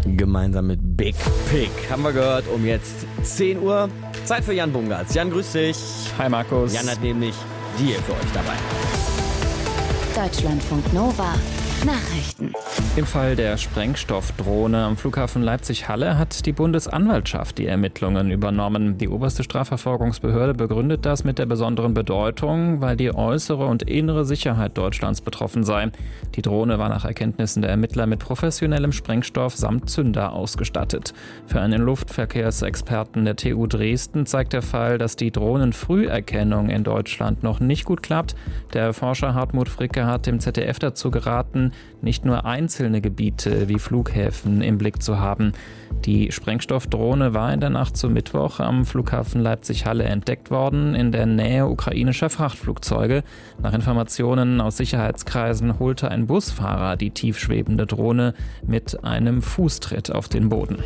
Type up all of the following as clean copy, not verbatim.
Gemeinsam mit Big Pig haben wir gehört um jetzt 10 Uhr. Zeit für Jan Bungartz. Jan, grüß dich. Hi Markus. Jan hat nämlich die hier für euch dabei. Deutschlandfunk Nova. Nachrichten. Im Fall der Sprengstoffdrohne am Flughafen Leipzig-Halle hat die Bundesanwaltschaft die Ermittlungen übernommen. Die oberste Strafverfolgungsbehörde begründet das mit der besonderen Bedeutung, weil die äußere und innere Sicherheit Deutschlands betroffen sei. Die Drohne war nach Erkenntnissen der Ermittler mit professionellem Sprengstoff samt Zünder ausgestattet. Für einen Luftverkehrsexperten der TU Dresden zeigt der Fall, dass die Drohnenfrüherkennung in Deutschland noch nicht gut klappt. Der Forscher Hartmut Fricke hat dem ZDF dazu geraten, nicht nur einzelne Gebiete wie Flughäfen im Blick zu haben. Die Sprengstoffdrohne war in der Nacht zum Mittwoch am Flughafen Leipzig-Halle entdeckt worden, in der Nähe ukrainischer Frachtflugzeuge. Nach Informationen aus Sicherheitskreisen holte ein Busfahrer die tiefschwebende Drohne mit einem Fußtritt auf den Boden.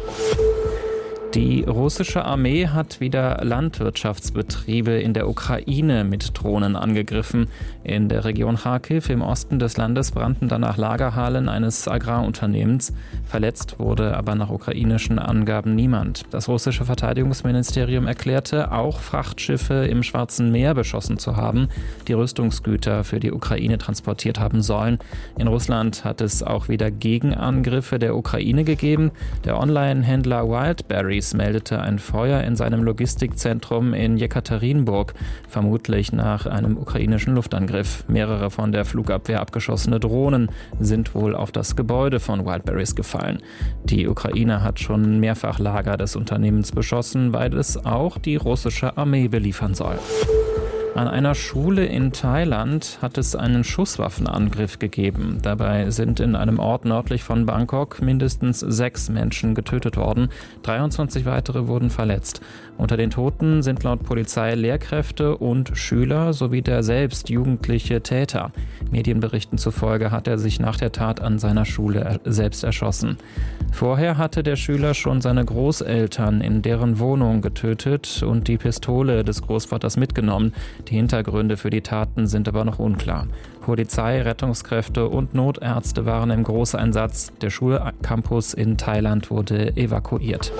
Die russische Armee hat wieder Landwirtschaftsbetriebe in der Ukraine mit Drohnen angegriffen. In der Region Charkiw im Osten des Landes brannten danach Lagerhallen eines Agrarunternehmens. Verletzt wurde aber nach ukrainischen Angaben niemand. Das russische Verteidigungsministerium erklärte, auch Frachtschiffe im Schwarzen Meer beschossen zu haben, die Rüstungsgüter für die Ukraine transportiert haben sollen. In Russland hat es auch wieder Gegenangriffe der Ukraine gegeben. Der Online-Händler Wildberries meldete ein Feuer in seinem Logistikzentrum in Jekaterinburg, vermutlich nach einem ukrainischen Luftangriff. Mehrere von der Flugabwehr abgeschossene Drohnen sind wohl auf das Gebäude von Wildberries gefallen. Die Ukraine hat schon mehrfach Lager des Unternehmens beschossen, weil es auch die russische Armee beliefern soll. An einer Schule in Thailand hat es einen Schusswaffenangriff gegeben. Dabei sind in einem Ort nördlich von Bangkok mindestens 6 Menschen getötet worden. 23 weitere wurden verletzt. Unter den Toten sind laut Polizei Lehrkräfte und Schüler sowie der selbst jugendliche Täter. Medienberichten zufolge hat er sich nach der Tat an seiner Schule selbst erschossen. Vorher hatte der Schüler schon seine Großeltern in deren Wohnung getötet und die Pistole des Großvaters mitgenommen. Die Hintergründe für die Taten sind aber noch unklar. Polizei, Rettungskräfte und Notärzte waren im Großeinsatz. Der Schulcampus in Thailand wurde evakuiert.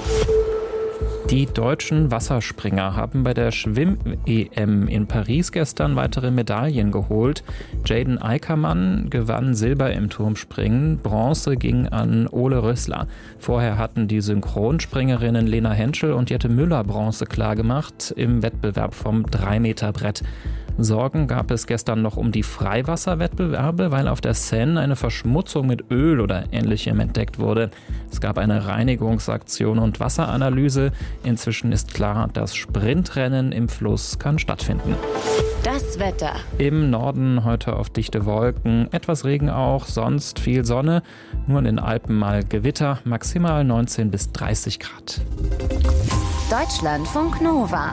Die deutschen Wasserspringer haben bei der Schwimm-EM in Paris gestern weitere Medaillen geholt. Jaden Eickermann gewann Silber im Turmspringen, Bronze ging an Ole Rössler. Vorher hatten die Synchronspringerinnen Lena Henschel und Jette Müller Bronze klargemacht im Wettbewerb vom 3-Meter-Brett. Sorgen gab es gestern noch um die Freiwasserwettbewerbe, weil auf der Seine eine Verschmutzung mit Öl oder Ähnlichem entdeckt wurde. Es gab eine Reinigungsaktion und Wasseranalyse. Inzwischen ist klar, das Sprintrennen im Fluss kann stattfinden. Das Wetter. Im Norden heute auf dichte Wolken, etwas Regen auch, sonst viel Sonne. Nur in den Alpen mal Gewitter, maximal 19 bis 30 Grad. Deutschlandfunk Nova.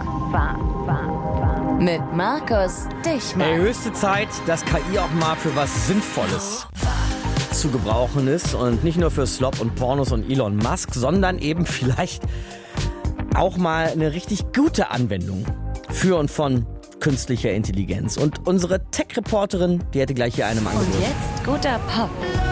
Mit Markus Dichmann. Höchste Zeit, dass KI auch mal für was Sinnvolles zu gebrauchen ist. Und nicht nur für Slop und Pornos und Elon Musk, sondern eben vielleicht auch mal eine richtig gute Anwendung für und von künstlicher Intelligenz. Und unsere Tech-Reporterin, die hätte gleich hier einem angeboten. Und jetzt guter Pop.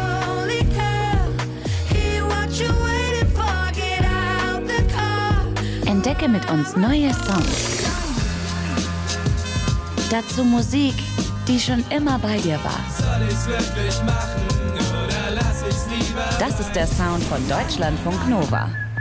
Entdecke mit uns neue Songs. Dazu Musik, die schon immer bei dir war. Soll ich's wirklich machen oder lass ich's lieber? Das ist der Sound von Deutschlandfunk Nova.